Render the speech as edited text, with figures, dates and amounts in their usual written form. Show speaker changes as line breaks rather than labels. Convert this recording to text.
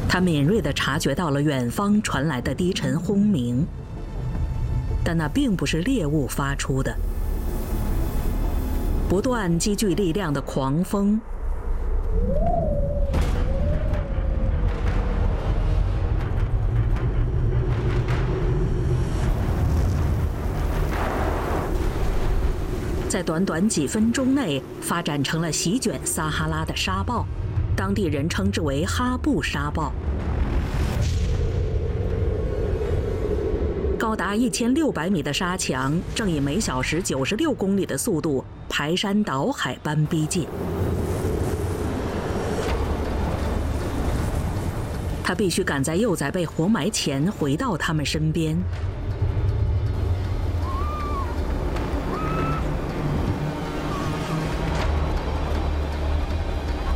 他敏锐地察觉到了远方传来的低沉轰鸣，但那并不是猎物发出的。不断积聚力量的狂风，在短短几分钟内发展成了席卷撒哈拉的沙暴，当地人称之为哈布沙暴。高达1600米的沙墙正以每小时96公里的速度排山倒海般逼近。他必须赶在幼崽被活埋前回到他们身边。